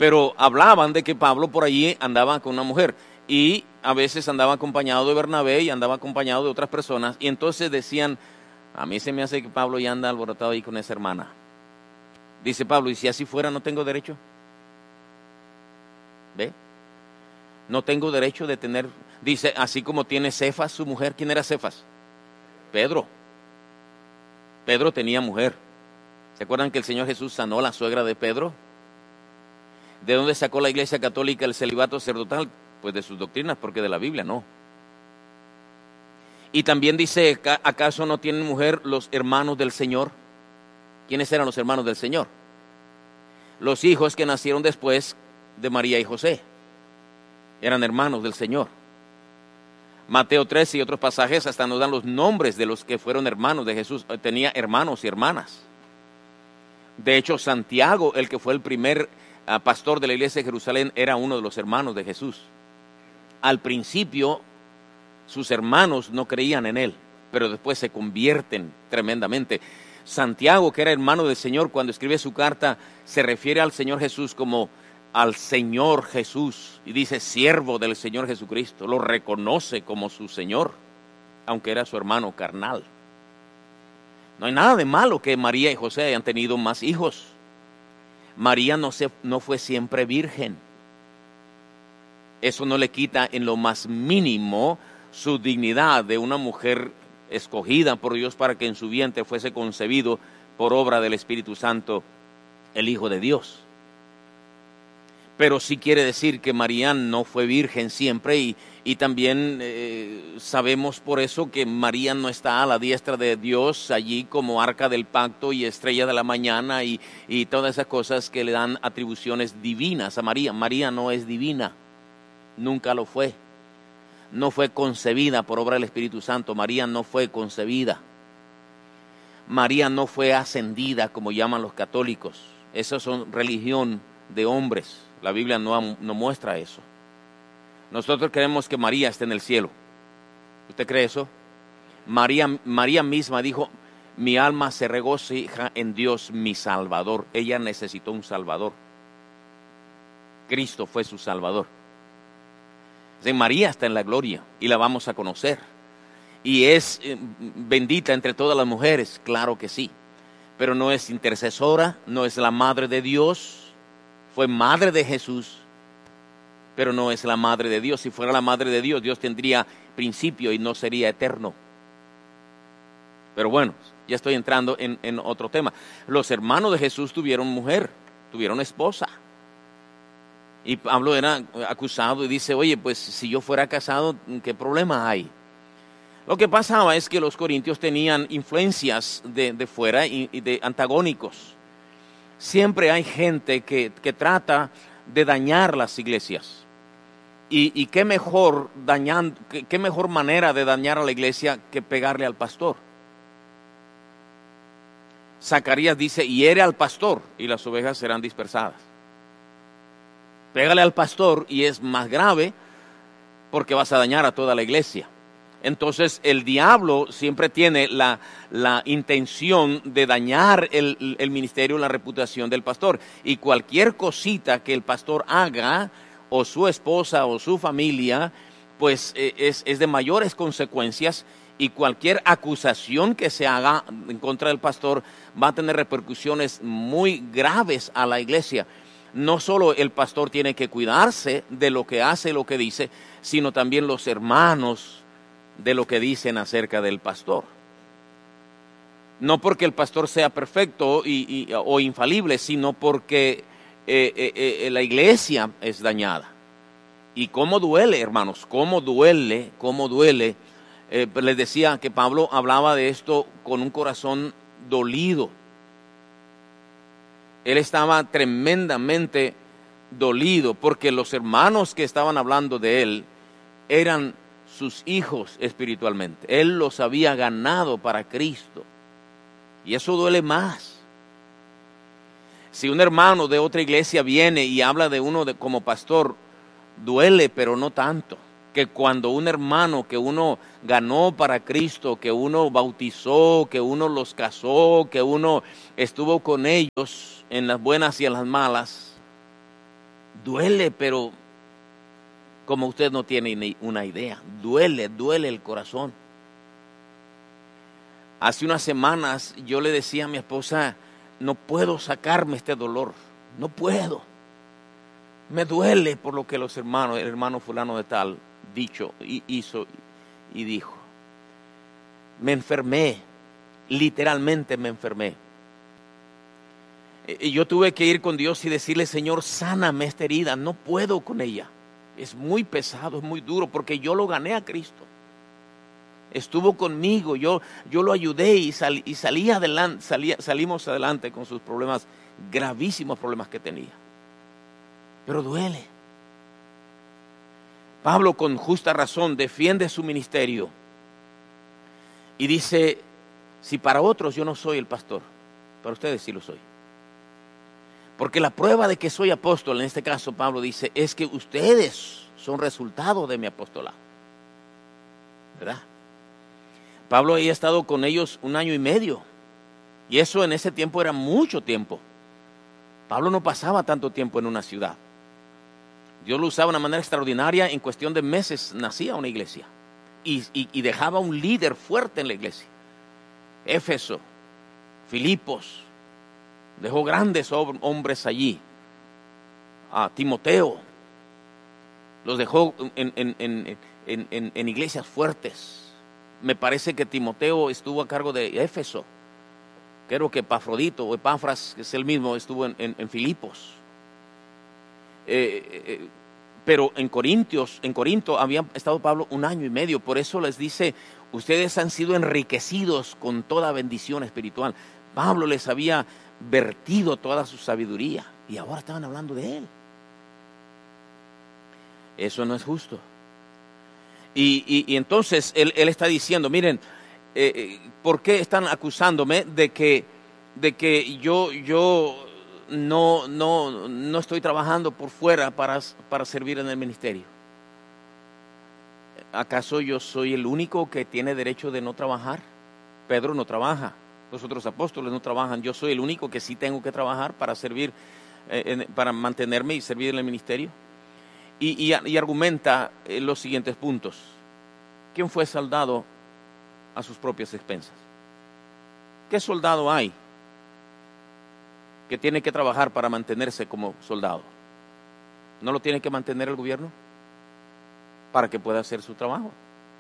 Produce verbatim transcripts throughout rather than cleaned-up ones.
Pero hablaban de que Pablo por allí andaba con una mujer y a veces andaba acompañado de Bernabé y andaba acompañado de otras personas, y entonces decían, a mí se me hace que Pablo ya anda alborotado ahí con esa hermana. Dice Pablo, ¿y si así fuera no tengo derecho? ¿Ve? No tengo derecho de tener, dice, así como tiene Cefas su mujer. ¿Quién era Cefas? Pedro. Pedro tenía mujer. ¿Se acuerdan que el Señor Jesús sanó a la suegra de Pedro? ¿De dónde sacó la Iglesia Católica el celibato sacerdotal? Pues de sus doctrinas, porque de la Biblia no. Y también dice, ¿acaso no tienen mujer los hermanos del Señor? ¿Quiénes eran los hermanos del Señor? Los hijos que nacieron después de María y José. Eran hermanos del Señor. Mateo trece y otros pasajes hasta nos dan los nombres de los que fueron hermanos de Jesús. Tenía hermanos y hermanas. De hecho, Santiago, el que fue el primer uh, pastor de la iglesia de Jerusalén, era uno de los hermanos de Jesús. Al principio, sus hermanos no creían en él, pero después se convierten tremendamente. Santiago, que era hermano del Señor, cuando escribe su carta, se refiere al Señor Jesús como al Señor Jesús, y dice siervo del Señor Jesucristo. Lo reconoce como su Señor, aunque era su hermano carnal. No hay nada de malo que María y José hayan tenido más hijos. María no, se, no fue siempre virgen. Eso no le quita en lo más mínimo su dignidad de una mujer escogida por Dios para que en su vientre fuese concebido por obra del Espíritu Santo el Hijo de Dios. Pero sí quiere decir que María no fue virgen siempre, y, y también eh, sabemos por eso que María no está a la diestra de Dios allí como arca del pacto y estrella de la mañana y, y todas esas cosas que le dan atribuciones divinas a María. María no es divina, nunca lo fue. No fue concebida por obra del Espíritu Santo. María no fue concebida. María no fue ascendida como llaman los católicos. Eso son religión de hombres. La Biblia no, no muestra eso. Nosotros creemos que María está en el cielo. ¿Usted cree eso? María, María misma dijo, mi alma se regocija en Dios mi Salvador. Ella necesitó un Salvador. Cristo fue su Salvador. Entonces, María está en la gloria y la vamos a conocer. Y es eh, bendita entre todas las mujeres, claro que sí. Pero no es intercesora, no es la madre de Dios. Fue madre de Jesús, pero no es la madre de Dios. Si fuera la madre de Dios, Dios tendría principio y no sería eterno. Pero bueno, ya estoy entrando en, en otro tema. Los hermanos de Jesús tuvieron mujer, tuvieron esposa. Y Pablo era acusado y dice, oye, pues si yo fuera casado, ¿qué problema hay? Lo que pasaba es que los corintios tenían influencias de, de fuera y, y de antagónicos. Siempre hay gente que, que trata de dañar las iglesias. Y, y qué mejor dañando, qué, qué mejor manera de dañar a la iglesia que pegarle al pastor. Zacarías dice, hiere al pastor y las ovejas serán dispersadas. Pégale al pastor y es más grave porque vas a dañar a toda la iglesia. Entonces el diablo siempre tiene la, la intención de dañar el, el ministerio, la reputación del pastor. Y cualquier cosita que el pastor haga, o su esposa o su familia, pues eh, es, es de mayores consecuencias. Y cualquier acusación que se haga en contra del pastor va a tener repercusiones muy graves a la iglesia. No solo el pastor tiene que cuidarse de lo que hace y lo que dice, sino también los hermanos de lo que dicen acerca del pastor. No porque el pastor sea perfecto y, y, o infalible, sino porque eh, eh, eh, la iglesia es dañada. Y cómo duele, hermanos, cómo duele, cómo duele. Eh, les decía que Pablo hablaba de esto con un corazón dolido. Él estaba tremendamente dolido porque los hermanos que estaban hablando de él eran sus hijos espiritualmente. Él los había ganado para Cristo. Y eso duele más. Si un hermano de otra iglesia viene y habla de uno de, como pastor, duele, pero no tanto. Que cuando un hermano que uno ganó para Cristo, que uno bautizó, que uno los casó, que uno estuvo con ellos en las buenas y en las malas, Duele, pero como usted no tiene ni una idea, duele, duele el corazón. Hace unas semanas yo le decía a mi esposa, no puedo sacarme este dolor, no puedo. Me duele por lo que los hermanos, el hermano fulano de tal, dicho, hizo y dijo. Me enfermé, literalmente me enfermé. Y yo tuve que ir con Dios y decirle, Señor, sáname esta herida, no puedo con ella. Es muy pesado, es muy duro, porque yo lo gané a Cristo. Estuvo conmigo, yo, yo lo ayudé y, sal, y salí adelante, salí, salimos adelante con sus problemas, gravísimos problemas que tenía. Pero duele. Pablo con justa razón defiende su ministerio y dice, si para otros yo no soy el pastor, para ustedes sí lo soy. Porque la prueba de que soy apóstol, en este caso Pablo dice, es que ustedes son resultado de mi apostolado. ¿Verdad? Pablo había estado con ellos un año y medio. Y eso en ese tiempo era mucho tiempo. Pablo no pasaba tanto tiempo en una ciudad. Dios lo usaba de una manera extraordinaria. En cuestión de meses nacía una iglesia. Y, y, y dejaba un líder fuerte en la iglesia. Éfeso, Filipos. Dejó grandes hombres allí. A Timoteo. Los dejó en, en, en, en, en, en iglesias fuertes. Me parece que Timoteo estuvo a cargo de Éfeso. Creo que Epafrodito o Epafras, que es el mismo, estuvo en, en, en Filipos. Eh, eh, pero en Corintios, en Corinto había estado Pablo un año y medio. Por eso les dice, ustedes han sido enriquecidos con toda bendición espiritual. Pablo les había vertido toda su sabiduría y ahora estaban hablando de él. Eso no es justo. Y, y, y entonces él, él está diciendo, miren, eh, ¿por qué están acusándome de que, de que yo, yo no, no, no estoy trabajando por fuera para, para servir en el ministerio? ¿Acaso yo soy el único que tiene derecho de no trabajar? Pedro no trabaja, los otros apóstoles no trabajan, yo soy el único que sí tengo que trabajar para servir, eh, en, para mantenerme y servir en el ministerio. Y, y, y argumenta eh, los siguientes puntos. ¿Quién fue soldado a sus propias expensas? ¿Qué soldado hay que tiene que trabajar para mantenerse como soldado? ¿No lo tiene que mantener el gobierno para que pueda hacer su trabajo?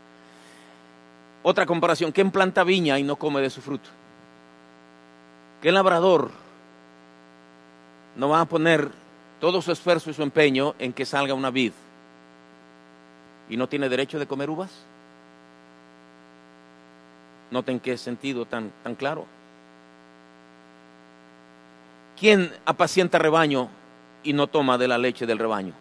Otra comparación, ¿quién planta viña y no come de su fruto? ¿Qué labrador no va a poner todo su esfuerzo y su empeño en que salga una vid y no tiene derecho de comer uvas? Noten qué sentido tan, tan claro. ¿Quién apacienta rebaño y no toma de la leche del rebaño?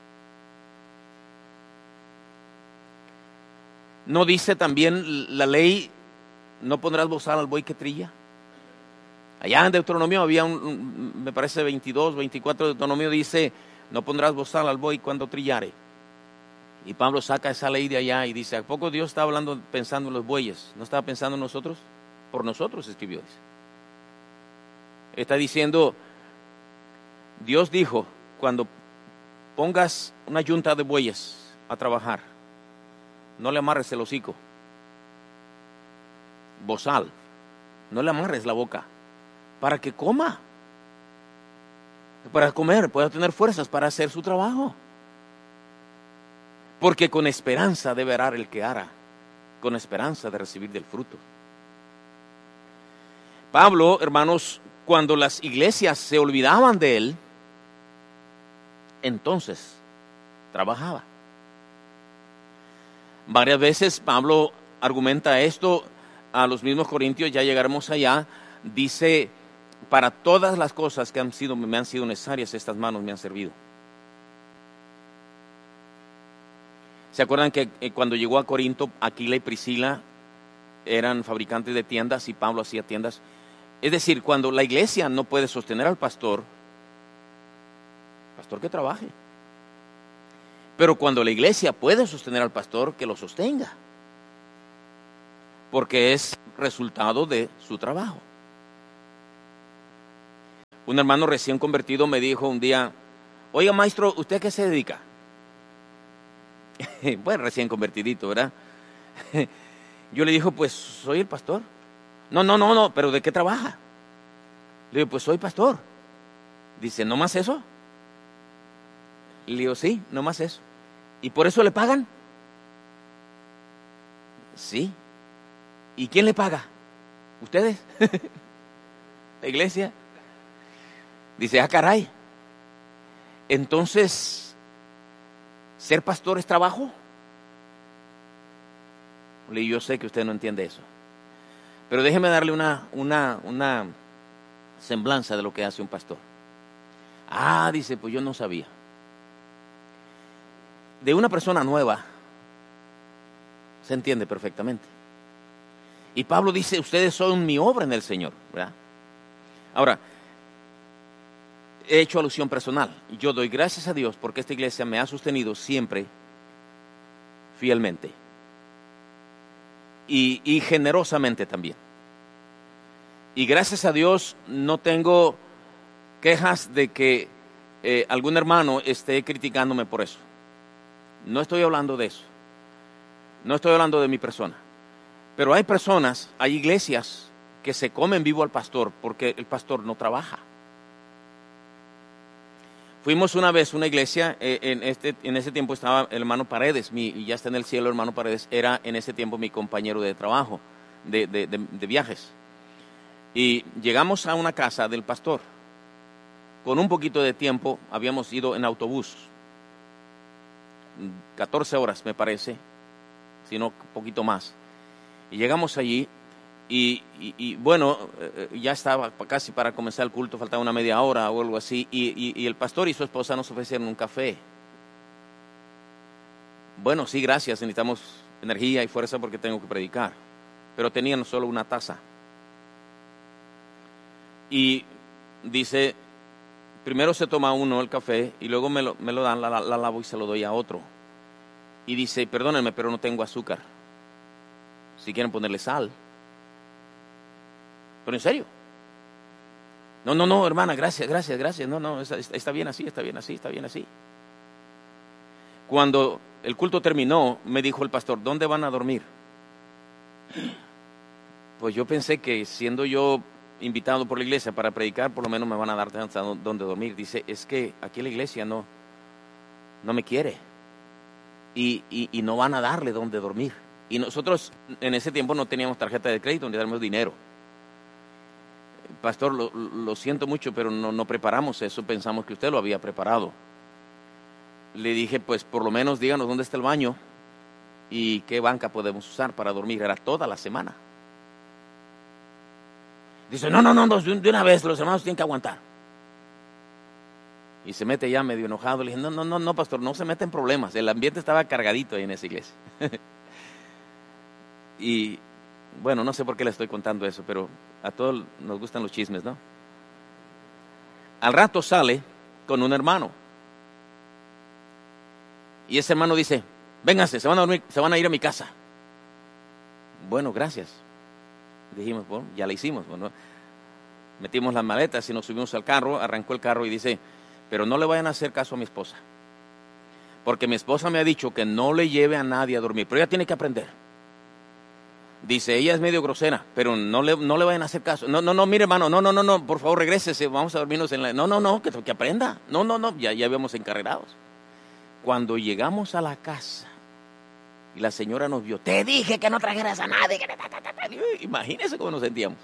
¿No dice también la ley, no pondrás bozal al buey que trilla? Allá en Deuteronomio había un, un, me parece veintidós, veinticuatro de Deuteronomio dice, no pondrás bozal al buey cuando trillare. Y Pablo saca esa ley de allá y dice, ¿a poco Dios está hablando, pensando en los bueyes? ¿No estaba pensando en nosotros? Por nosotros escribió. Dice. Está diciendo, Dios dijo, cuando pongas una yunta de bueyes a trabajar, no le amarres el hocico. Bozal, no le amarres la boca. Para que coma, para comer, pueda tener fuerzas para hacer su trabajo. Porque con esperanza debe arar el que ara, con esperanza de recibir del fruto. Pablo, hermanos, cuando las iglesias se olvidaban de él, entonces trabajaba. Varias veces Pablo argumenta esto a los mismos corintios, ya llegaremos allá, dice, para todas las cosas que han sido, me han sido necesarias, estas manos me han servido. ¿Se acuerdan que eh, cuando llegó a Corinto, Aquila y Priscila eran fabricantes de tiendas y Pablo hacía tiendas? Es decir, cuando la iglesia no puede sostener al pastor, pastor que trabaje. Pero cuando la iglesia puede sostener al pastor, que lo sostenga. Porque es resultado de su trabajo. Un hermano recién convertido me dijo un día, oiga, maestro, ¿usted a qué se dedica? Bueno, recién convertidito, ¿verdad? Yo le digo, pues soy el pastor. No, no, no, no, pero ¿de qué trabaja? Le digo, pues soy pastor. Dice, ¿no más eso? Le digo, sí, no más eso. ¿Y por eso le pagan? Sí. ¿Y quién le paga? ¿Ustedes? ¿La iglesia? Dice, ah, caray. Entonces, ¿ser pastor es trabajo? Le digo, yo sé que usted no entiende eso. Pero déjeme darle una, una, una semblanza de lo que hace un pastor. Ah, dice, pues yo no sabía. De una persona nueva se entiende perfectamente. Y Pablo dice, ustedes son mi obra en el Señor, ¿verdad? Ahora, he hecho alusión personal. Yo doy gracias a Dios porque esta iglesia me ha sostenido siempre fielmente. Y, y generosamente también. Y gracias a Dios no tengo quejas de que eh, algún hermano esté criticándome por eso. No estoy hablando de eso. No estoy hablando de mi persona. Pero hay personas, hay iglesias que se comen vivo al pastor porque el pastor no trabaja. Fuimos una vez a una iglesia, eh, en, este, en ese tiempo estaba el hermano Paredes, mi, y ya está en el cielo el hermano Paredes, era en ese tiempo mi compañero de trabajo, de, de, de, de viajes. Y llegamos a una casa del pastor. Con un poquito de tiempo habíamos ido en autobús, catorce horas me parece, si no un poquito más. Y llegamos allí y, y, y bueno, eh, ya estaba casi para comenzar el culto, faltaba una media hora o algo así, y, y, y el pastor y su esposa nos ofrecieron un café. Bueno, sí, gracias, necesitamos energía y fuerza porque tengo que predicar, pero tenían solo una taza. Y dice, primero se toma uno el café y luego me lo, me lo dan, la, la, la lavo y se lo doy a otro. Y dice, perdónenme, pero no tengo azúcar. Si quieren ponerle sal. Pero en serio. No, no, no, hermana, gracias, gracias, gracias. No, no, está, está bien así, está bien así, está bien así. Cuando el culto terminó, me dijo el pastor, ¿dónde van a dormir? Pues yo pensé que siendo yo invitado por la iglesia para predicar, por lo menos me van a dar dónde dormir. Dice, es que aquí la iglesia no, no me quiere. Y, y, y no van a darle dónde dormir. Y nosotros en ese tiempo no teníamos tarjeta de crédito, ni teníamos dinero. Pastor, lo, lo siento mucho, pero no, no preparamos eso, pensamos que usted lo había preparado. Le dije, pues por lo menos díganos dónde está el baño y qué banca podemos usar para dormir. Era toda la semana. Dice, no, no, no, de una vez, los hermanos tienen que aguantar. Y se mete ya medio enojado. Le dije, no, no, no, no, pastor, no se mete en problemas. El ambiente estaba cargadito ahí en esa iglesia. Y bueno, no sé por qué le estoy contando eso, pero a todos nos gustan los chismes, ¿no? Al rato sale con un hermano. Y ese hermano dice, vénganse, se van a dormir, se van a ir a mi casa. Bueno, gracias. Dijimos, bueno, ya la hicimos. Bueno, metimos las maletas y nos subimos al carro, arrancó el carro y dice, pero no le vayan a hacer caso a mi esposa. Porque mi esposa me ha dicho que no le lleve a nadie a dormir, pero ella tiene que aprender. Dice, ella es medio grosera, pero no le, no le vayan a hacer caso. No, no, no, mire hermano, no, no, no, no, por favor regrésese, vamos a dormirnos en la... No, no, no, que, que aprenda. No, no, no, ya, ya habíamos encarrerados. Cuando llegamos a la casa y la señora nos vio, te dije que no trajeras a nadie. Que... Imagínese cómo nos sentíamos.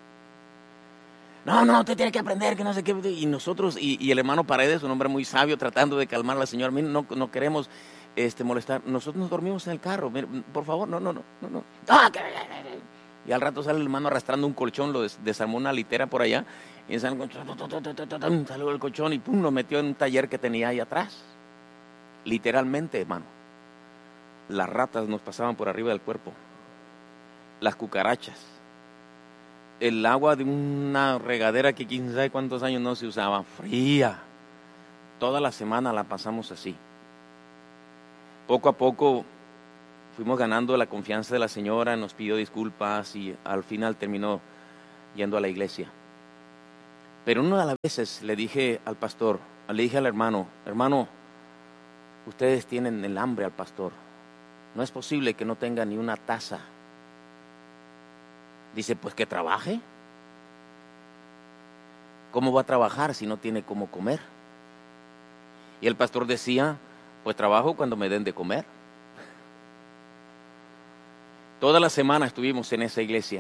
No, no, usted tiene que aprender, que no sé qué. Y nosotros, y, y el hermano Paredes, un hombre muy sabio, tratando de calmar a la señora, mire, no, no queremos este, molestar. Nosotros nos dormimos en el carro, mire, por favor, no, no, no, no, no. Y al rato sale el hermano arrastrando un colchón, lo des, desarmó una litera por allá, y salió el colchón, salió el colchón y pum, lo metió en un taller que tenía ahí atrás. Literalmente, hermano. Las ratas nos pasaban por arriba del cuerpo. Las cucarachas. El agua de una regadera que quién sabe cuántos años no se usaba, fría. Toda la semana la pasamos así. Poco a poco fuimos ganando la confianza de la señora, nos pidió disculpas y al final terminó yendo a la iglesia. Pero una de las veces le dije al pastor, le dije al hermano, hermano, ustedes tienen el hambre al pastor. No es posible que no tenga ni una taza. Dice, pues que trabaje. ¿Cómo va a trabajar si no tiene cómo comer? Y el pastor decía, pues trabajo cuando me den de comer. Toda la semana estuvimos en esa iglesia,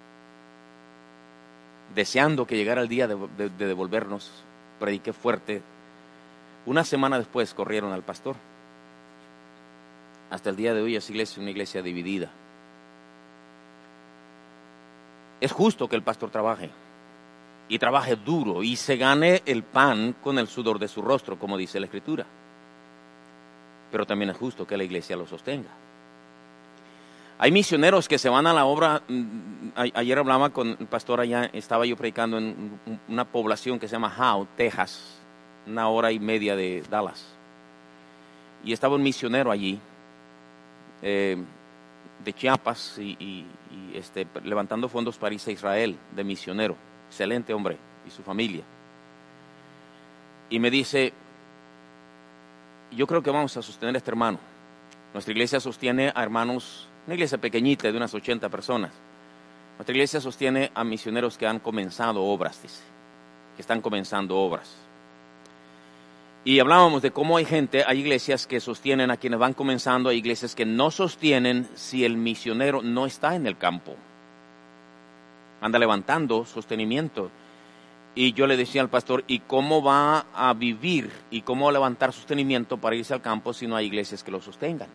deseando que llegara el día de, de, de devolvernos. Prediqué fuerte. Una semana después corrieron al pastor. Hasta el día de hoy esa iglesia es una iglesia dividida. Es justo que el pastor trabaje, y trabaje duro, y se gane el pan con el sudor de su rostro, como dice la Escritura. Pero también es justo que la iglesia lo sostenga. Hay misioneros que se van a la obra. Ayer hablaba con el pastor allá, estaba yo predicando en una población que se llama Howe, Texas, una hora y media de Dallas. Y estaba un misionero allí, eh, de Chiapas, y, y, y este, levantando fondos para irse a Israel, de misionero. Excelente hombre, y su familia. Y me dice, yo creo que vamos a sostener a este hermano. Nuestra iglesia sostiene a hermanos, una iglesia pequeñita de unas ochenta personas. Nuestra iglesia sostiene a misioneros que han comenzado obras, dice, que están comenzando obras. Y hablábamos de cómo hay gente, hay iglesias que sostienen a quienes van comenzando, hay iglesias que no sostienen si el misionero no está en el campo. Anda levantando sostenimiento. Y yo le decía al pastor, ¿y cómo va a vivir y cómo levantar sostenimiento para irse al campo si no hay iglesias que lo sostengan?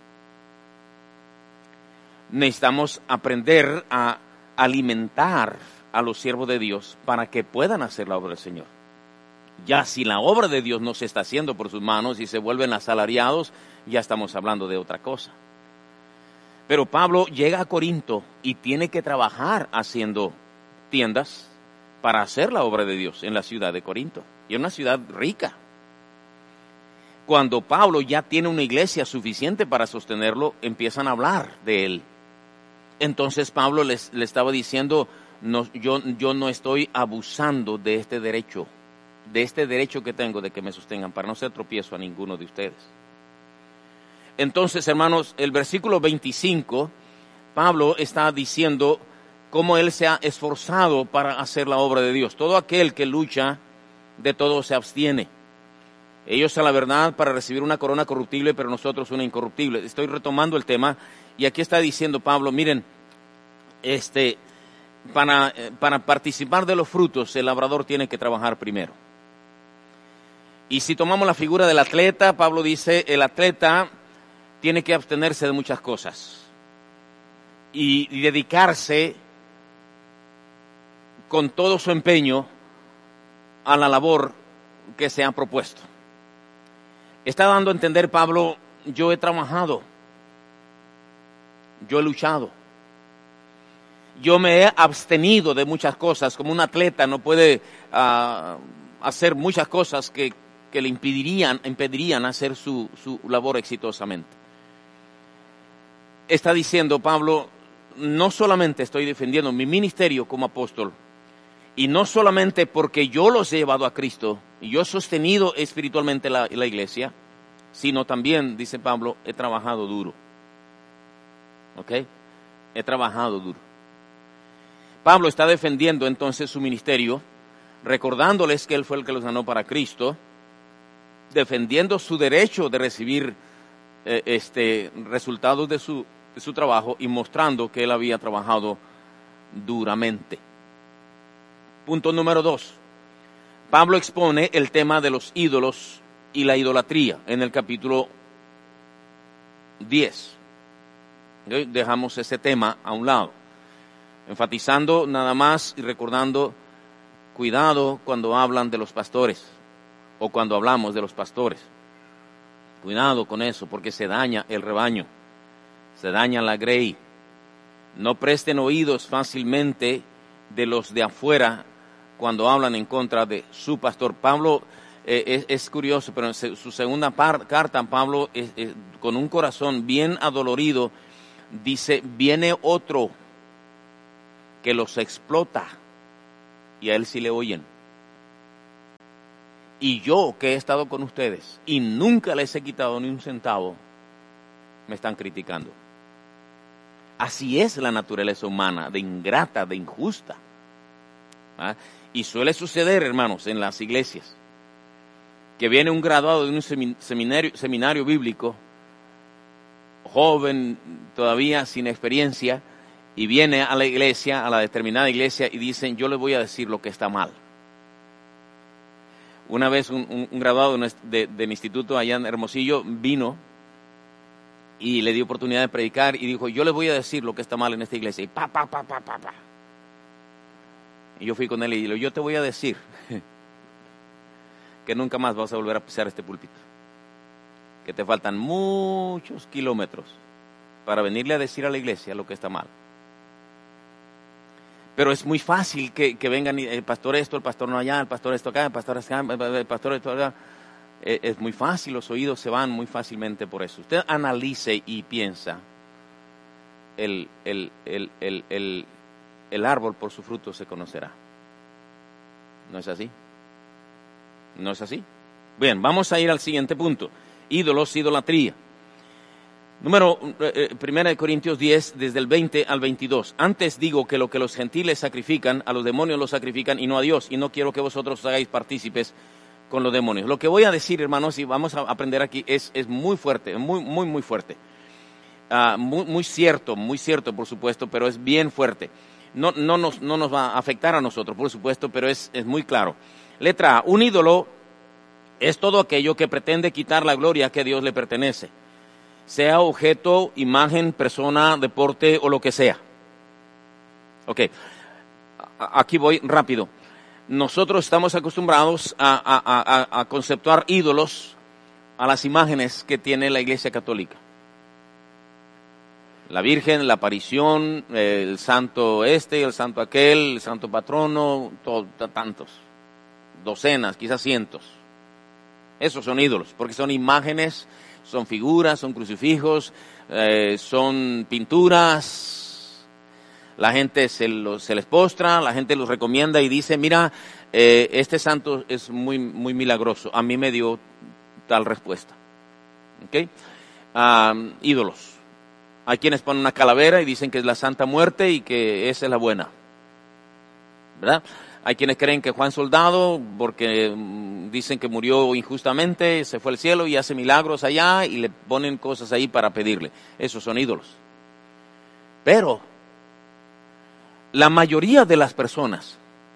Necesitamos aprender a alimentar a los siervos de Dios para que puedan hacer la obra del Señor. Ya si la obra de Dios no se está haciendo por sus manos y se vuelven asalariados, ya estamos hablando de otra cosa. Pero Pablo llega a Corinto y tiene que trabajar haciendo tiendas para hacer la obra de Dios en la ciudad de Corinto. Y es una ciudad rica. Cuando Pablo ya tiene una iglesia suficiente para sostenerlo, empiezan a hablar de él. Entonces Pablo les, le estaba diciendo, no, yo, yo no estoy abusando de este derecho, de este derecho que tengo de que me sostengan, para no ser tropiezo a ninguno de ustedes. Entonces, hermanos, el versículo veinticinco, Pablo está diciendo cómo él se ha esforzado para hacer la obra de Dios. Todo aquel que lucha, de todo se abstiene. Ellos a la verdad para recibir una corona corruptible, pero nosotros una incorruptible. Estoy retomando el tema, y aquí está diciendo Pablo, miren, este, para, para participar de los frutos, el labrador tiene que trabajar primero. Y si tomamos la figura del atleta, Pablo dice, el atleta tiene que abstenerse de muchas cosas y, y dedicarse con todo su empeño a la labor que se ha propuesto. Está dando a entender Pablo, yo he trabajado, yo he luchado, yo me he abstenido de muchas cosas, como un atleta no puede uh, hacer muchas cosas que, que le impedirían, impedirían hacer su, su labor exitosamente. Está diciendo Pablo, no solamente estoy defendiendo mi ministerio como apóstol, y no solamente porque yo los he llevado a Cristo, y yo he sostenido espiritualmente la, la iglesia, sino también, dice Pablo, he trabajado duro. ¿Ok? He trabajado duro. Pablo está defendiendo entonces su ministerio, recordándoles que él fue el que los ganó para Cristo, defendiendo su derecho de recibir eh, este, resultados de su, de su trabajo y mostrando que él había trabajado duramente. Punto número dos. Pablo expone el tema de los ídolos y la idolatría en el capítulo diez. Dejamos ese tema a un lado, enfatizando nada más y recordando, cuidado cuando hablan de los pastores o cuando hablamos de los pastores. Cuidado con eso, porque se daña el rebaño, se daña la grey. No presten oídos fácilmente de los de afuera cuando hablan en contra de su pastor. Pablo, eh, es, es curioso, pero en su segunda par, carta, Pablo, eh, eh, con un corazón bien adolorido, dice, viene otro que los explota, y a él sí le oyen. Y yo que he estado con ustedes y nunca les he quitado ni un centavo, me están criticando. Así es la naturaleza humana, de ingrata, de injusta. ¿Ah? Y suele suceder, hermanos, en las iglesias, que viene un graduado de un seminario, seminario bíblico, joven, todavía sin experiencia, y viene a la iglesia, a la determinada iglesia, y dicen, yo les voy a decir lo que está mal. Una vez un, un, un graduado de, de, del instituto allá en Hermosillo vino y le dio oportunidad de predicar y dijo, yo les voy a decir lo que está mal en esta iglesia. Y pa, pa, pa, pa, pa, pa. Y yo fui con él y le dije, yo te voy a decir que nunca más vas a volver a pisar este púlpito. Que te faltan muchos kilómetros para venirle a decir a la iglesia lo que está mal. Pero es muy fácil que, que vengan el pastor esto, el pastor no allá, el pastor esto acá, el pastor acá, el pastor esto acá. Es muy fácil, los oídos se van muy fácilmente por eso. Usted analice y piensa, el, el, el, el, el, el árbol por su fruto se conocerá. ¿No es así? ¿No es así? Bien, vamos a ir al siguiente punto. Ídolos, idolatría. Número, eh, primera de Corintios diez, desde el veinte al veintidós. Antes digo que lo que los gentiles sacrifican, a los demonios lo sacrifican y no a Dios. Y no quiero que vosotros os hagáis partícipes con los demonios. Lo que voy a decir, hermanos, y vamos a aprender aquí, es, es muy fuerte, muy, muy, muy fuerte. Uh, muy, muy cierto, muy cierto, por supuesto, pero es bien fuerte. No, no, nos, no nos va a afectar a nosotros, por supuesto, pero es, es muy claro. Letra A, un ídolo es todo aquello que pretende quitar la gloria que a Dios le pertenece, sea objeto, imagen, persona, deporte o lo que sea. Ok, aquí voy rápido. Nosotros estamos acostumbrados a, a, a, a conceptuar ídolos a las imágenes que tiene la Iglesia Católica. La Virgen, la aparición, el santo este, el santo aquel, el santo patrono, todo, tantos, docenas, quizás cientos. Esos son ídolos, porque son imágenes, son figuras, son crucifijos, eh, son pinturas. La gente se, los, se les postra, la gente los recomienda y dice, mira, eh, este santo es muy, muy milagroso. A mí me dio tal respuesta. ¿Okay? Um, ídolos. Hay quienes ponen una calavera y dicen que es la Santa Muerte y que esa es la buena. ¿Verdad? Hay quienes creen que Juan Soldado, porque um, dicen que murió injustamente, se fue al cielo y hace milagros allá y le ponen cosas ahí para pedirle. Esos son ídolos. Pero la mayoría de las personas,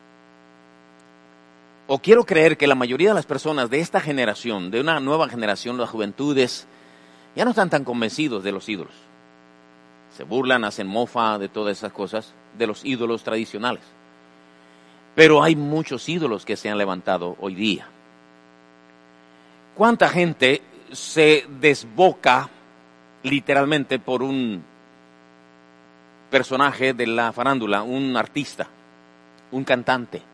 o quiero creer que la mayoría de las personas de esta generación, de una nueva generación, las juventudes, ya no están tan convencidos de los ídolos. Se burlan, hacen mofa de todas esas cosas, de los ídolos tradicionales. Pero hay muchos ídolos que se han levantado hoy día. ¿Cuánta gente se desboca literalmente por un personaje de la farándula, un artista, un cantante?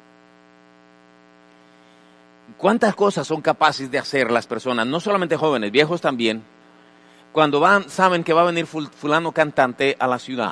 ¿Cuántas cosas son capaces de hacer las personas, no solamente jóvenes, viejos también, cuando van, saben que va a venir fulano cantante a la ciudad?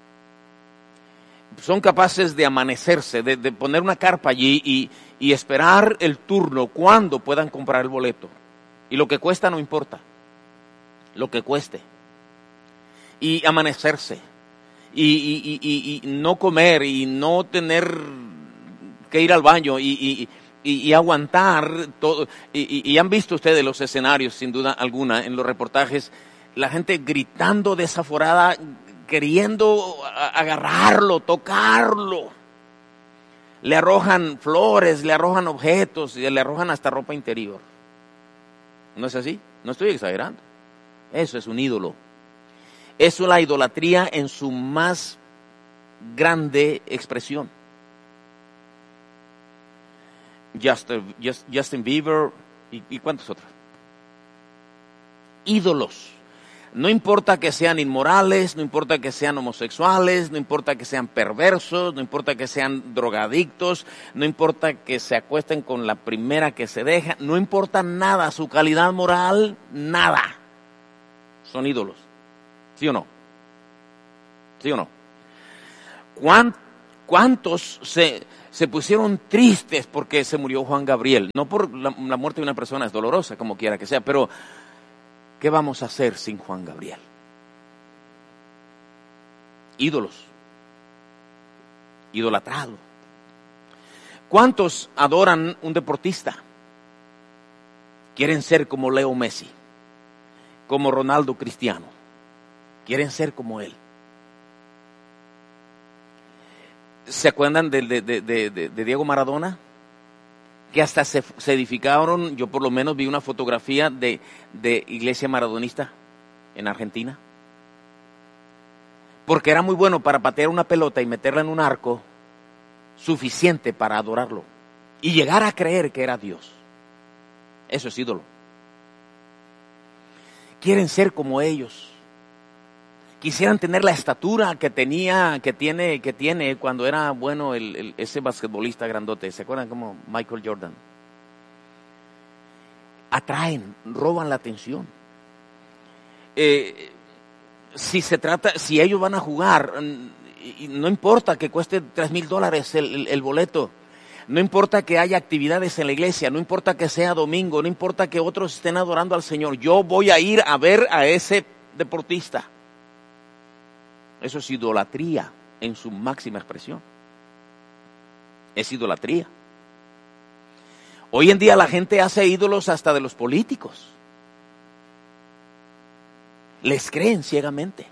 Son capaces de amanecerse, de, de poner una carpa allí y, y esperar el turno cuando puedan comprar el boleto. Y lo que cuesta no importa, lo que cueste. Y amanecerse. Y, y, y, y no comer y no tener que ir al baño y, y, y, y aguantar todo. Y, y han visto ustedes los escenarios, sin duda alguna, en los reportajes, la gente gritando desaforada, queriendo agarrarlo, tocarlo. Le arrojan flores, le arrojan objetos, le arrojan hasta ropa interior. ¿No es así? No estoy exagerando. Eso es un ídolo. Es la idolatría en su más grande expresión. Justin, Justin Bieber y, y cuántos otros. Ídolos. No importa que sean inmorales, no importa que sean homosexuales, no importa que sean perversos, no importa que sean drogadictos, no importa que se acuesten con la primera que se deja, no importa nada, su calidad moral, nada. Son ídolos. ¿Sí o no? ¿Sí o no? ¿Cuántos se, se pusieron tristes porque se murió Juan Gabriel. No por la, la muerte de una persona, es dolorosa, como quiera que sea, pero ¿qué vamos a hacer sin Juan Gabriel? Ídolos, idolatrado. ¿Cuántos adoran un deportista? Quieren ser como Leo Messi, como Ronaldo Cristiano. Quieren ser como él. ¿Se acuerdan de, de, de, de, de Diego Maradona? Que hasta se, se edificaron, yo por lo menos vi una fotografía de, de iglesia maradonista en Argentina. Porque era muy bueno para patear una pelota y meterla en un arco, suficiente para adorarlo. Y llegar a creer que era Dios. Eso es ídolo. Quieren ser como ellos. Quisieran tener la estatura que tenía, que tiene, que tiene cuando era bueno el, el, ese basquetbolista grandote. ¿Se acuerdan como Michael Jordan? Atraen, roban la atención. Eh, si se trata, si ellos van a jugar, no importa que cueste tres mil dólares el, el, el boleto. No importa que haya actividades en la iglesia, no importa que sea domingo, no importa que otros estén adorando al Señor. Yo voy a ir a ver a ese deportista. Eso es idolatría en su máxima expresión. Es idolatría. Hoy en día la gente hace ídolos hasta de los políticos. Les creen ciegamente.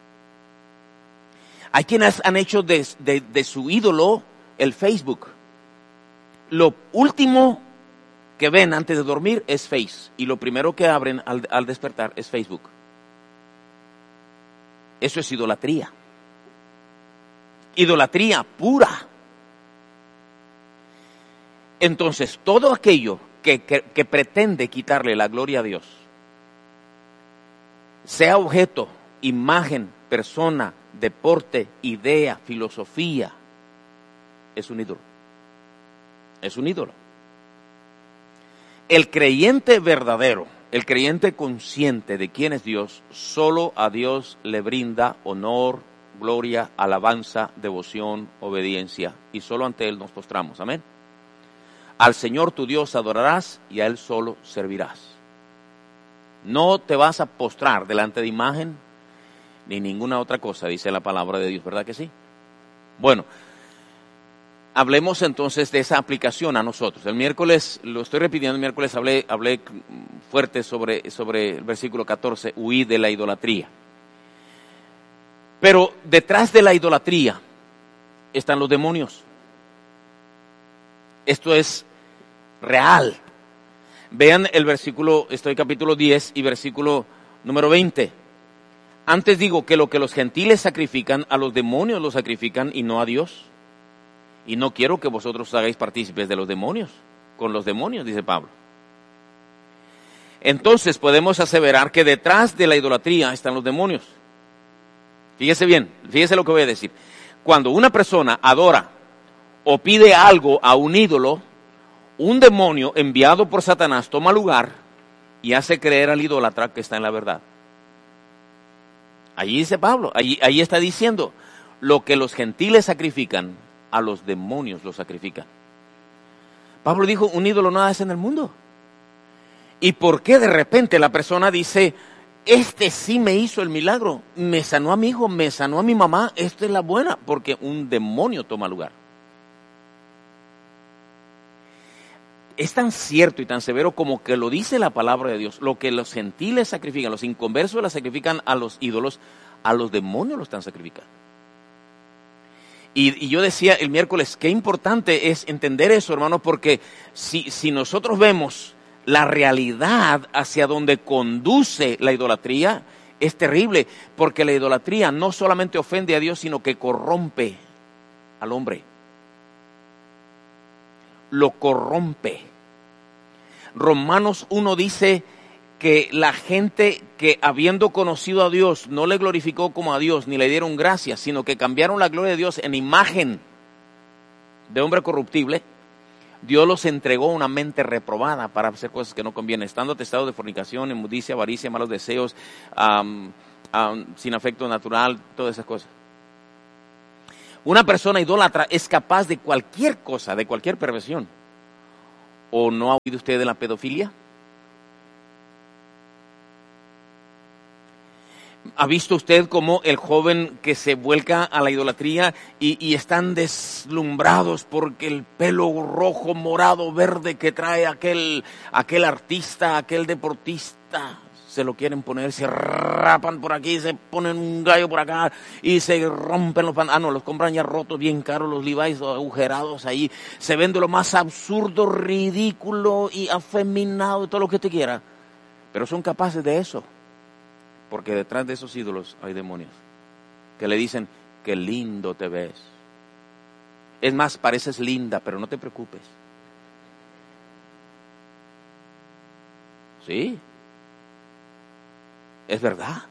Hay quienes han hecho de, de, de su ídolo el Facebook. Lo último que ven antes de dormir es Face. Y lo primero que abren al, al despertar es Facebook. Eso es idolatría. Idolatría pura. Entonces, todo aquello que, que, que pretende quitarle la gloria a Dios, sea objeto, imagen, persona, deporte, idea, filosofía, es un ídolo. Es un ídolo. El creyente verdadero, el creyente consciente de quién es Dios, solo a Dios le brinda honor, gloria, alabanza, devoción, obediencia, y solo ante Él nos postramos. Amén. Al Señor tu Dios adorarás y a Él solo servirás. No te vas a postrar delante de imagen ni ninguna otra cosa, dice la palabra de Dios, ¿verdad que sí? Bueno, hablemos entonces de esa aplicación a nosotros. El miércoles, lo estoy repitiendo, el miércoles hablé, hablé fuerte sobre, sobre el versículo catorce, huí de la idolatría. Pero detrás de la idolatría están los demonios. Esto es real. Vean el versículo, estoy capítulo diez y versículo número veinte. Antes digo que lo que los gentiles sacrifican, a los demonios lo sacrifican y no a Dios. Y no quiero que vosotros hagáis partícipes de los demonios, con los demonios, dice Pablo. Entonces podemos aseverar que detrás de la idolatría están los demonios. Fíjese bien, fíjese lo que voy a decir. Cuando una persona adora o pide algo a un ídolo, un demonio enviado por Satanás toma lugar y hace creer al idólatra que está en la verdad. Allí dice Pablo, allí, allí está diciendo, lo que los gentiles sacrifican, a los demonios lo sacrifican. Pablo dijo, un ídolo nada es en el mundo. ¿Y por qué de repente la persona dice, este sí me hizo el milagro, me sanó a mi hijo, me sanó a mi mamá, esta es la buena? Porque un demonio toma lugar. Es tan cierto y tan severo como que lo dice la palabra de Dios. Lo que los gentiles sacrifican, los inconversos la sacrifican a los ídolos, a los demonios lo están sacrificando. Y, y yo decía el miércoles, qué importante es entender eso, hermano, porque si, si nosotros vemos la realidad hacia donde conduce la idolatría, es terrible, porque la idolatría no solamente ofende a Dios, sino que corrompe al hombre. Lo corrompe. Romanos uno dice que la gente que habiendo conocido a Dios no le glorificó como a Dios ni le dieron gracias, sino que cambiaron la gloria de Dios en imagen de hombre corruptible, Dios los entregó una mente reprobada para hacer cosas que no convienen, estando atestados de fornicación, inmundicia, avaricia, malos deseos, um, um, sin afecto natural, todas esas cosas. Una persona idólatra es capaz de cualquier cosa, de cualquier perversión. ¿O no ha oído usted de la pedofilia? ¿Ha visto usted cómo el joven que se vuelca a la idolatría y, y están deslumbrados porque el pelo rojo, morado, verde que trae aquel, aquel artista, aquel deportista, se lo quieren poner, se rapan por aquí, se ponen un gallo por acá y se rompen los pantalones? Ah, no, los compran ya rotos, bien caros, los Levi's agujerados ahí. Se ven de lo más absurdo, ridículo y afeminado, todo lo que te quiera. Pero son capaces de eso. Porque detrás de esos ídolos hay demonios que le dicen, qué lindo te ves. Es más, pareces linda, pero no te preocupes. Sí, es verdad.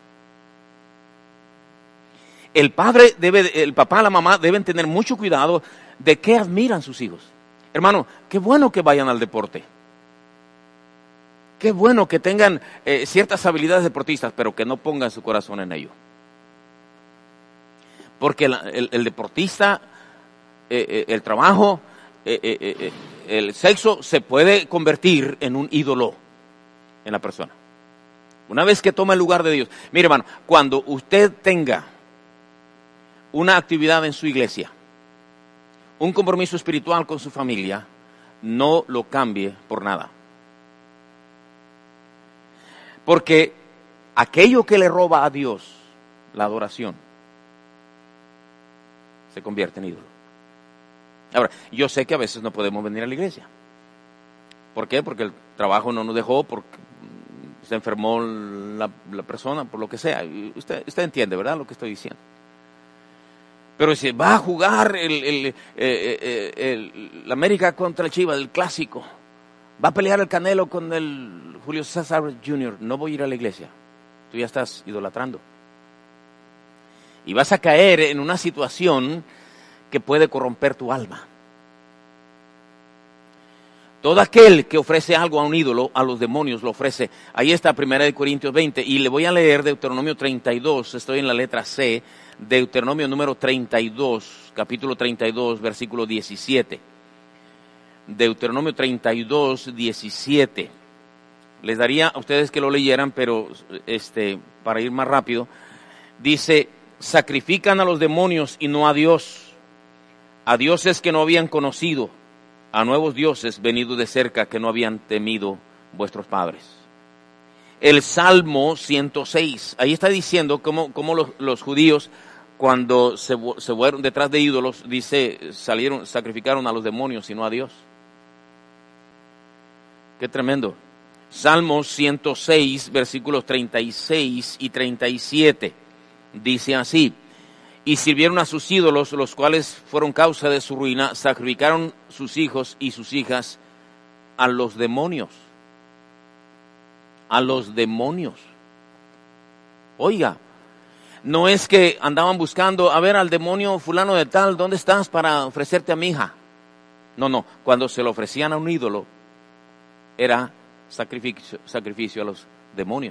El padre debe, el papá, la mamá deben tener mucho cuidado de qué admiran sus hijos. Hermano, qué bueno que vayan al deporte. Qué bueno que tengan eh, ciertas habilidades deportistas, pero que no pongan su corazón en ello. Porque el, el, el deportista, eh, eh, el trabajo, eh, eh, eh, el sexo se puede convertir en un ídolo en la persona. Una vez que toma el lugar de Dios. Mire, hermano, cuando usted tenga una actividad en su iglesia, un compromiso espiritual con su familia, no lo cambie por nada. Porque aquello que le roba a Dios, la adoración, se convierte en ídolo. Ahora, yo sé que a veces no podemos venir a la iglesia. ¿Por qué? Porque el trabajo no nos dejó, porque se enfermó la, la persona, por lo que sea. Usted, usted entiende, ¿verdad?, lo que estoy diciendo. Pero si va a jugar el, el, el, el, el, el América contra el Chivas, el clásico, va a pelear el Canelo con el Julio César junior, no voy a ir a la iglesia. Tú ya estás idolatrando. Y vas a caer en una situación que puede corromper tu alma. Todo aquel que ofrece algo a un ídolo, a los demonios lo ofrece. Ahí está Primera de Corintios veinte, y le voy a leer Deuteronomio treinta y dos, estoy en la letra C, Deuteronomio número treinta y dos, capítulo treinta y dos, versículo diecisiete. Deuteronomio treinta y dos, diecisiete. Les daría a ustedes que lo leyeran, pero este, para ir más rápido, dice, sacrifican a los demonios y no a Dios, a dioses que no habían conocido, a nuevos dioses venidos de cerca que no habían temido vuestros padres. El Salmo ciento seis, ahí está diciendo cómo, cómo los, los judíos, cuando se, se fueron detrás de ídolos, dice, salieron, sacrificaron a los demonios y no a Dios. Qué tremendo. Salmo ciento seis, versículos treinta y seis y treinta y siete, dice así, y sirvieron a sus ídolos, los cuales fueron causa de su ruina, sacrificaron sus hijos y sus hijas a los demonios. A los demonios. Oiga, no es que andaban buscando, a ver, al demonio fulano de tal, ¿dónde estás para ofrecerte a mi hija? No, no, cuando se lo ofrecían a un ídolo, era sacrificio, sacrificio a los demonios.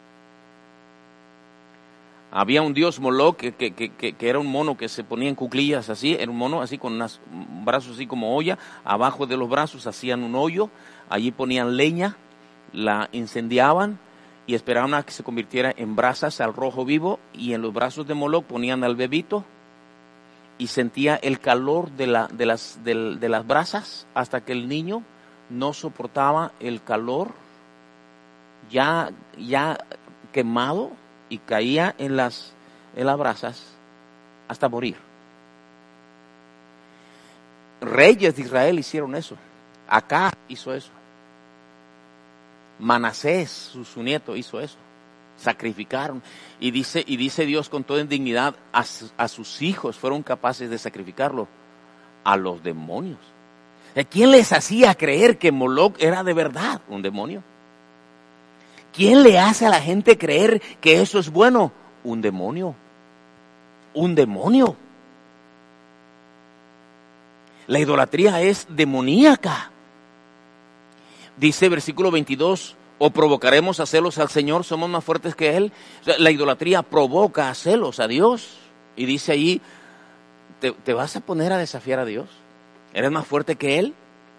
Había un dios Moloch que, que, que, que era un mono que se ponía en cuclillas así, era un mono así con unos brazos así como olla, abajo de los brazos hacían un hoyo, allí ponían leña, la incendiaban y esperaban a que se convirtiera en brasas al rojo vivo, y en los brazos de Moloch ponían al bebito y sentía el calor de, la, de, las, de, de las brasas hasta que el niño no soportaba el calor, ya, ya quemado, y caía en las, en las brasas hasta morir. Reyes de Israel hicieron eso. Acá hizo eso. Manasés, su, su nieto, hizo eso. Sacrificaron. Y dice, y dice Dios con toda indignidad, a, a sus hijos fueron capaces de sacrificarlo a los demonios. ¿Quién les hacía creer que Moloch era de verdad un demonio? ¿Quién le hace a la gente creer que eso es bueno? Un demonio. Un demonio. La idolatría es demoníaca. Dice versículo veintidós, o provocaremos a celos al Señor, somos más fuertes que Él. O sea, la idolatría provoca a celos a Dios. Y dice ahí, ¿te, te vas a poner a desafiar a Dios? ¿Eres más fuerte que Él?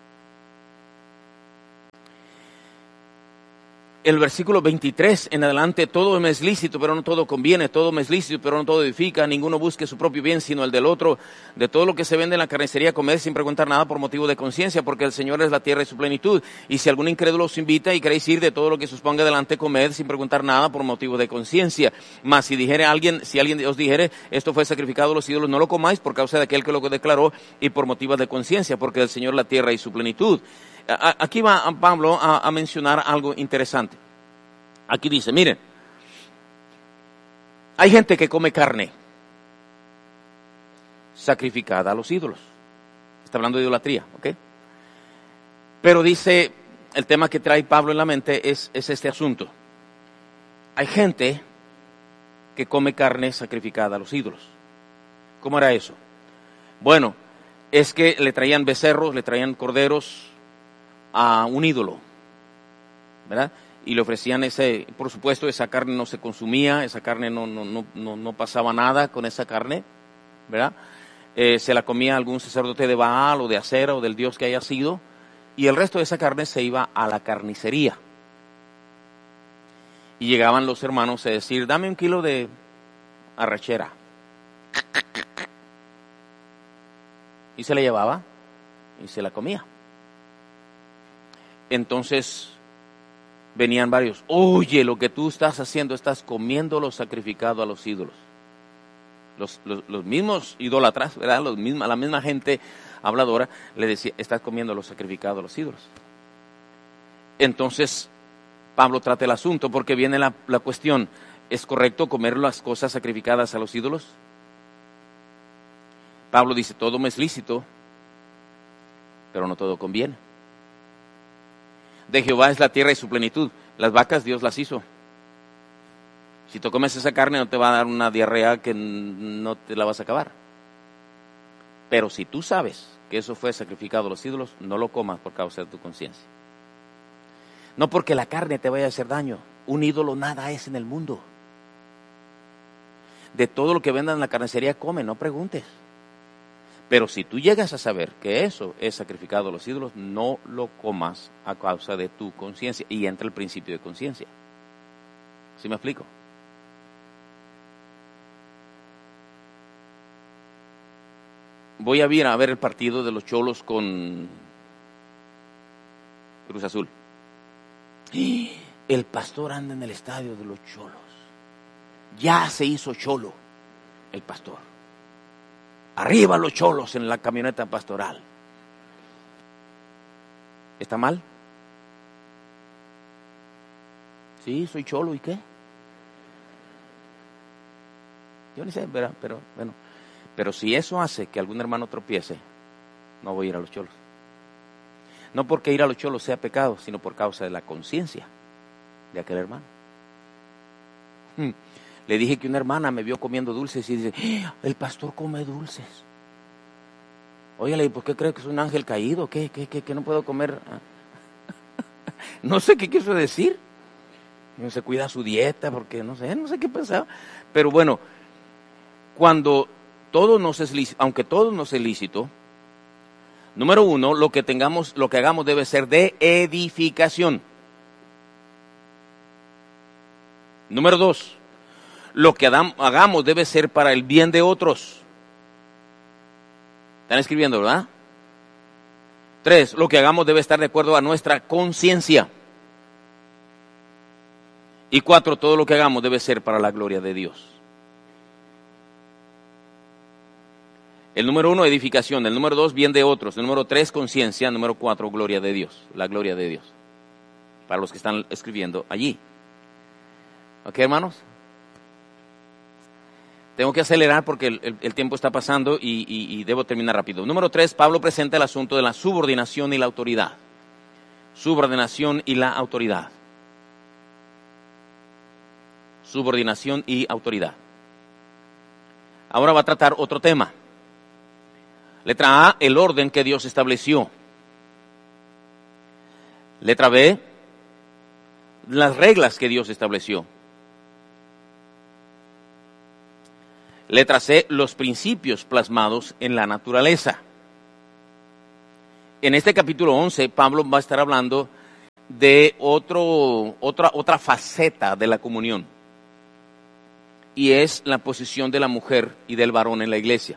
El versículo veintitrés en adelante, todo me es lícito, pero no todo conviene, todo me es lícito, pero no todo edifica, ninguno busque su propio bien, sino el del otro. De todo lo que se vende en la carnicería, comed sin preguntar nada por motivo de conciencia, porque el Señor es la tierra y su plenitud. Y si algún incrédulo os invita y queréis ir, de todo lo que se os ponga delante, comed sin preguntar nada por motivo de conciencia. Mas si dijere alguien, si alguien os dijere, esto fue sacrificado a los ídolos, no lo comáis por causa de aquel que lo declaró y por motivo de conciencia, porque el Señor es la tierra y su plenitud. Aquí va Pablo a, a mencionar algo interesante. Aquí dice, miren, hay gente que come carne sacrificada a los ídolos. Está hablando de idolatría, ¿ok? Pero dice, el tema que trae Pablo en la mente es, es este asunto. Hay gente que come carne sacrificada a los ídolos. ¿Cómo era eso? Bueno, es que le traían becerros, le traían corderos a un ídolo, ¿verdad? Y le ofrecían ese, por supuesto, esa carne no se consumía, esa carne no, no, no, no, no pasaba nada con esa carne, ¿verdad? Eh, se la comía algún sacerdote de Baal o de Acera o del dios que haya sido, y el resto de esa carne se iba a la carnicería. Y llegaban los hermanos a decir, dame un kilo de arrachera. Y se la llevaba y se la comía. Entonces venían varios, oye, lo que tú estás haciendo, estás comiendo lo sacrificado a los ídolos. Los, los, los mismos idólatras, ¿verdad? Los mismos, la misma gente habladora le decía, estás comiendo lo sacrificado a los ídolos. Entonces Pablo trata el asunto porque viene la, la cuestión, ¿es correcto comer las cosas sacrificadas a los ídolos? Pablo dice, todo me es lícito, pero no todo conviene. De Jehová es la tierra y su plenitud. Las vacas Dios las hizo. Si tú comes esa carne no te va a dar una diarrea que no te la vas a acabar. Pero si tú sabes que eso fue sacrificado a los ídolos, no lo comas por causa de tu conciencia. No porque la carne te vaya a hacer daño. Un ídolo nada es en el mundo. De todo lo que vendan en la carnicería come, no preguntes. Pero si tú llegas a saber que eso es sacrificado a los ídolos, no lo comas a causa de tu conciencia. Y entra el principio de conciencia. ¿Sí me explico? Voy a ir a ver el partido de los Cholos con Cruz Azul. El pastor anda en el estadio de los Cholos. Ya se hizo cholo el pastor. Arriba los cholos en la camioneta pastoral. ¿Está mal? Sí, soy cholo, ¿y qué? Yo ni sé, ¿verdad? Pero bueno, pero si eso hace que algún hermano tropiece, no voy a ir a los cholos. No porque ir a los cholos sea pecado, sino por causa de la conciencia de aquel hermano. Hmm. Le dije que una hermana me vio comiendo dulces y dice, ¡ah! El pastor come dulces. Óyale, ¿por qué cree que es un ángel caído? ¿Qué, qué, qué, qué no puedo comer? No sé qué quiso decir. No se cuida su dieta porque no sé, no sé qué pensaba. Pero bueno, cuando todo nos es lícito, aunque todo nos es lícito, número uno, lo que tengamos, lo que hagamos debe ser de edificación. Número dos, lo que hagamos debe ser para el bien de otros. Están escribiendo, ¿verdad? Tres, lo que hagamos debe estar de acuerdo a nuestra conciencia. Y cuatro, todo lo que hagamos debe ser para la gloria de Dios. El número uno, edificación. El número dos, bien de otros. El número tres, conciencia. El número cuatro, gloria de Dios. La gloria de Dios. Para los que están escribiendo allí. ¿Ok, hermanos? Tengo que acelerar porque el, el, el tiempo está pasando y, y, y debo terminar rápido. Número tres, Pablo presenta el asunto de la subordinación y la autoridad. Subordinación y la autoridad. Subordinación y autoridad. Ahora va a tratar otro tema. Letra A, el orden que Dios estableció. Letra B, las reglas que Dios estableció. Letra C, los principios plasmados en la naturaleza. En este capítulo once, Pablo va a estar hablando de otro, otra, otra faceta de la comunión, y es la posición de la mujer y del varón en la iglesia.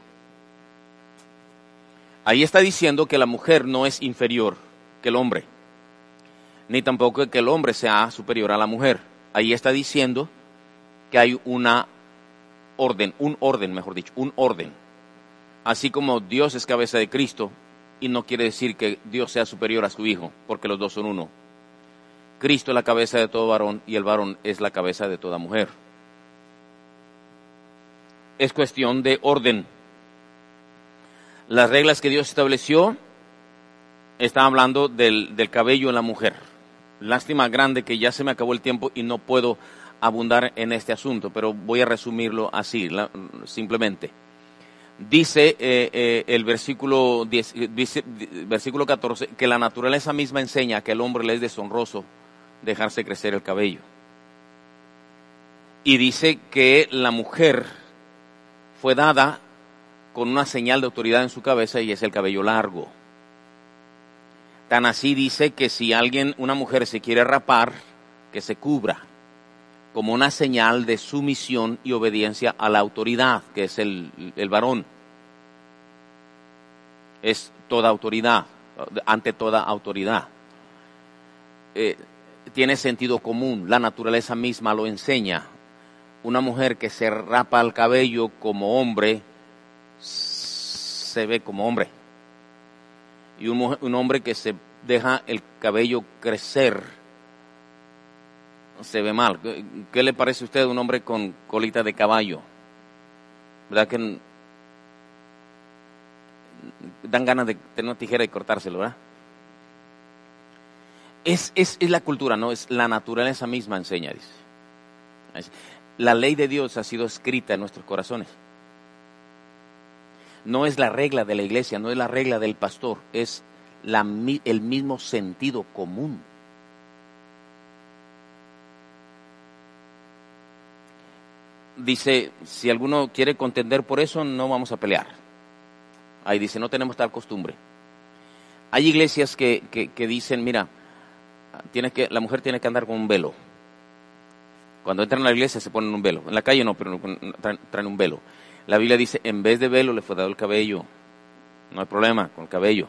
Ahí está diciendo que la mujer no es inferior que el hombre, ni tampoco que el hombre sea superior a la mujer. Ahí está diciendo que hay una orden, un orden, mejor dicho, un orden. Así como Dios es cabeza de Cristo, y no quiere decir que Dios sea superior a su Hijo, porque los dos son uno. Cristo es la cabeza de todo varón y el varón es la cabeza de toda mujer. Es cuestión de orden. Las reglas que Dios estableció, está hablando del, del cabello en la mujer. Lástima grande que ya se me acabó el tiempo y no puedo abundar en este asunto, pero voy a resumirlo así, la, simplemente. Dice eh, eh, el versículo, diez, dice, versículo catorce, que la naturaleza misma enseña que al hombre le es deshonroso dejarse crecer el cabello. Y dice que la mujer fue dada con una señal de autoridad en su cabeza, y es el cabello largo. Tan así dice que si alguien, una mujer se quiere rapar, que se cubra, como una señal de sumisión y obediencia a la autoridad, que es el, el varón. Es toda autoridad, ante toda autoridad. Eh, tiene sentido común, la naturaleza misma lo enseña. Una mujer que se rapa el cabello como hombre, se ve como hombre. Y un, un hombre que se deja el cabello crecer, se ve mal. ¿Qué le parece a usted un hombre con colita de caballo? ¿Verdad que dan ganas de tener una tijera y cortárselo, verdad? Es, es, es la cultura, ¿no? Es la naturaleza misma enseña, dice. La ley de Dios ha sido escrita en nuestros corazones. No es la regla de la iglesia, no es la regla del pastor, es la, el mismo sentido común. Dice, si alguno quiere contender por eso, no vamos a pelear. Ahí dice, no tenemos tal costumbre. Hay iglesias que, que, que dicen, mira, tiene que, la mujer tiene que andar con un velo. Cuando entran a la iglesia se ponen un velo. En la calle no, pero traen, traen un velo. La Biblia dice, en vez de velo le fue dado el cabello. No hay problema con el cabello.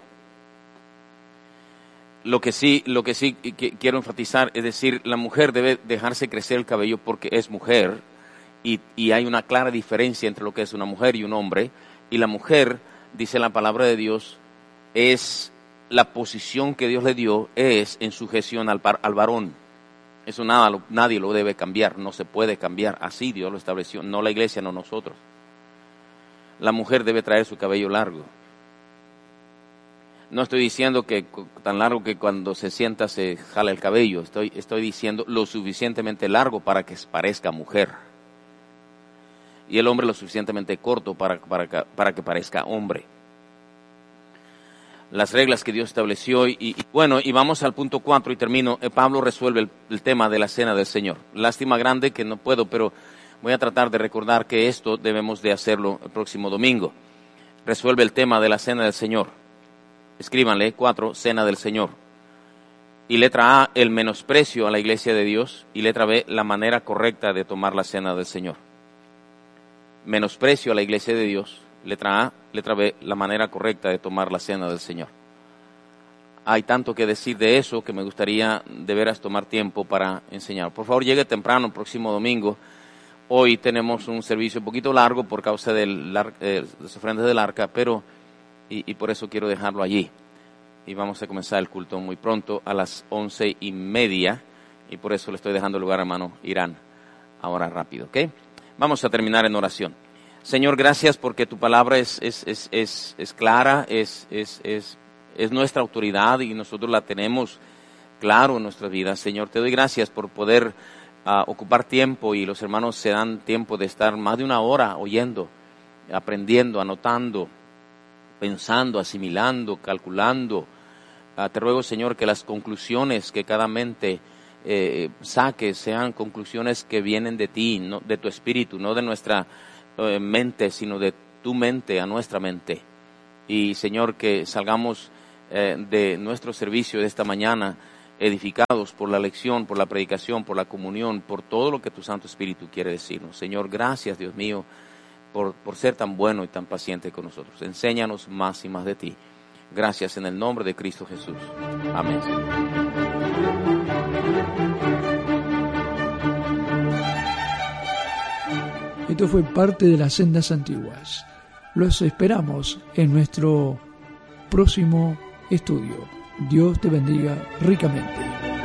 Lo que sí, lo que sí quiero enfatizar es decir, la mujer debe dejarse crecer el cabello porque es mujer, y, y hay una clara diferencia entre lo que es una mujer y un hombre. Y la mujer, dice la palabra de Dios, es la posición que Dios le dio, es en sujeción al, al varón. Eso nada, nadie lo debe cambiar, no se puede cambiar. Así Dios lo estableció, no la iglesia, no nosotros. La mujer debe traer su cabello largo. No estoy diciendo que tan largo que cuando se sienta se jala el cabello. Estoy, estoy diciendo lo suficientemente largo para que parezca mujer. Y el hombre lo suficientemente corto para, para, para que parezca hombre. Las reglas que Dios estableció. Y, y bueno, y vamos al punto cuatro y termino. Eh, Pablo resuelve el, el tema de la cena del Señor. Lástima grande que no puedo, pero voy a tratar de recordar que esto debemos de hacerlo el próximo domingo. Resuelve el tema de la cena del Señor. Escríbanle, cuatro, cena del Señor. Y letra A, el menosprecio a la iglesia de Dios. Y letra B, la manera correcta de tomar la cena del Señor. Menosprecio a la iglesia de Dios. Letra A, letra B, la manera correcta de tomar la cena del Señor. Hay tanto que decir de eso que me gustaría de veras tomar tiempo para enseñar. Por favor, llegue temprano el próximo domingo. Hoy tenemos un servicio un poquito largo por causa del, eh, de las ofrendas del arca, pero y, y por eso quiero dejarlo allí. Y vamos a comenzar el culto muy pronto a las once y media, y por eso le estoy dejando lugar a hermano Irán ahora rápido, ¿ok? Vamos a terminar en oración. Señor, gracias porque tu palabra es, es, es, es, es clara, es, es, es, es nuestra autoridad y nosotros la tenemos claro en nuestras vidas. Señor, te doy gracias por poder uh, ocupar tiempo, y los hermanos se dan tiempo de estar más de una hora oyendo, aprendiendo, anotando, pensando, asimilando, calculando. Uh, te ruego, Señor, que las conclusiones que cada mente eh, saque sean conclusiones que vienen de ti, no, de tu espíritu, no de nuestra eh, mente, sino de tu mente a nuestra mente. Y Señor, que salgamos eh, de nuestro servicio de esta mañana edificados por la lección, por la predicación, por la comunión, por todo lo que tu Santo Espíritu quiere decirnos. Señor, gracias, Dios mío, por, por ser tan bueno y tan paciente con nosotros. Enséñanos más y más de ti. Gracias en el nombre de Cristo Jesús. Amén. Esto fue parte de las Sendas Antiguas. Los esperamos en nuestro próximo estudio. Dios te bendiga ricamente.